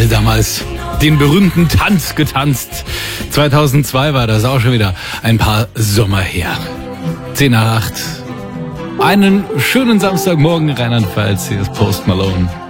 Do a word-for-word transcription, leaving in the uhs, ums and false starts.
alle damals den berühmten Tanz getanzt. zweitausendzwei war das, auch schon wieder ein paar Sommer her. zehn nach acht. Einen schönen Samstagmorgen, Rheinland-Pfalz. Hier ist Post Malone.